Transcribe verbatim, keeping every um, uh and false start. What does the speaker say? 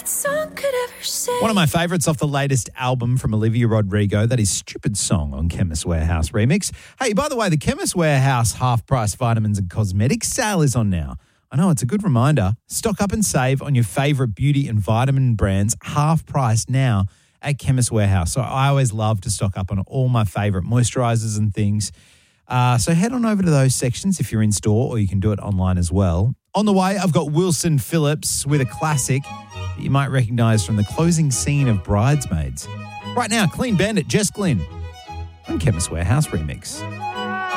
that song could ever say. One of my favourites off the latest album from Olivia Rodrigo, that is Stupid Song on Chemist Warehouse Remix. Hey, by the way, the Chemist Warehouse half-price vitamins and cosmetics sale is on now. I know, it's a good reminder. Stock up and save on your favourite beauty and vitamin brands, half price now at Chemist Warehouse. So I always love to stock up on all my favourite moisturisers and things. Uh, so head on over to those sections if you're in store, or you can do it online as well. On the way, I've got Wilson Phillips with a classic that you might recognise from the closing scene of Bridesmaids. Right now, Clean Bandit, Jess Glynn on Chemist Warehouse Remix.